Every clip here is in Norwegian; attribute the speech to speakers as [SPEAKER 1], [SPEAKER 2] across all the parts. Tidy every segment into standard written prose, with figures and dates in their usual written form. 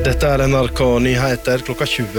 [SPEAKER 1] Dette NRK Nyheter klokka 20.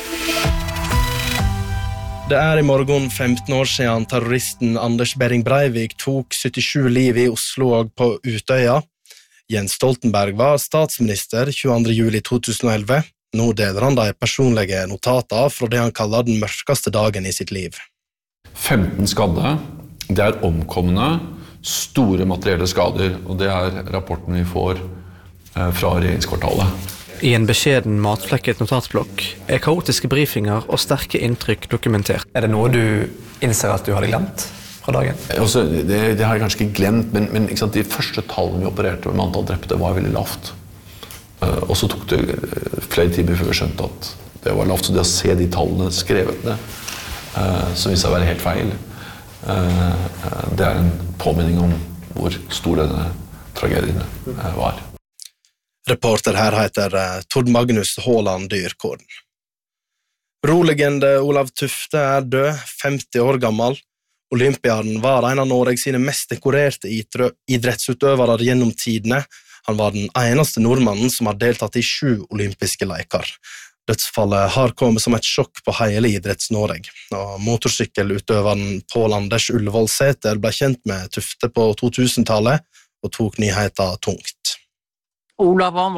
[SPEAKER 1] Det I morgen 15 år siden terroristen Anders Behring Breivik tok 77 liv I Oslo og på Utøya. Jens Stoltenberg var statsminister 22. juli 2011. Nå deler han de personlige notater fra det han kaller den mørkeste dagen I sitt liv.
[SPEAKER 2] 15 skadde, det omkomne, store materielle skader, og det rapporten vi får fra regjeringskvartalet.
[SPEAKER 3] I en beskjeden matflekket notatblokk kaotiske briefinger og sterke inntrykk dokumentert. Det noe du innser at du hadde glemt fra dagen?
[SPEAKER 2] Altså, det har jeg kanskje ikke glemt, men ikke sant, de første tallene vi opererte med antall drepte var veldig lavt. Og så tok det flere timer før vi skjønte at det var lavt, så det å se de tallene skrevet ned, som viste seg å være helt feil, det en påminning om hvor stor denne tragedien var.
[SPEAKER 1] Reporter her heter Tord Magnus Håland Dyrkorden. Rolegende Olav Tufte død, 50 år gammel. Olympiaden var en av Norge sine mest dekorerte idrettsutøvere gjennom tidene. Han var den eneste nordmannen som har deltatt I 7 olympiske leker. Dødsfallet har kommet som et sjokk på hele idretts-Norge. Og motorsykkelutøveren Pål Anders Ullevålsæter ble kjent med Tufte på 2000-tallet og tok nyheter tungt.
[SPEAKER 4] Olav, han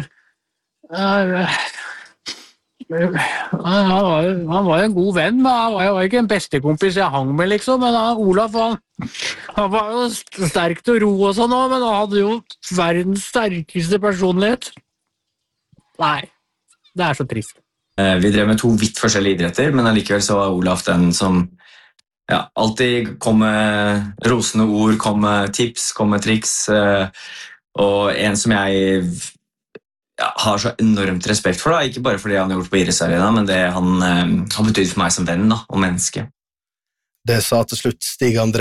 [SPEAKER 4] var en god venn, men han var jo ikke en bestekompis jeg hang med, liksom. Men Olav, han var jo sterk til ro og sånn, men han hadde jo verdens sterkeste personlighet. Nei, det så trist.
[SPEAKER 5] Vi drev med 2 vidt forskjellige idretter, men allikevel så var Olav den som alltid kom med rosende ord, kom med tips, kom med triks, og en som jeg har så enormt respekt for, ikke bare for det han har gjort på idrettsarena, men det han har betydd for meg som venn og menneske.
[SPEAKER 1] Det sa til slutt Stig André